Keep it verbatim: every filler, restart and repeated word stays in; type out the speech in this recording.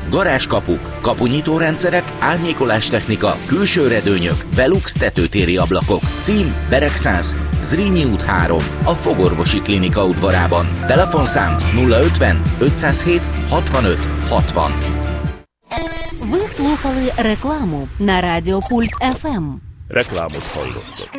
garázskapuk, kapunyítórendszerek, árnyékolás technika, külső redőnyök, Velux tetőtéri ablakok. Cím Beregszász, Zrínyi út három, a Fogorvosi Klinika udvarában. Telefonszám nulla ötven ötszázhét hatvanöt hatvan. Ви слухали рекламу на Радіо Пульс еф ем. Reklámot hallottak.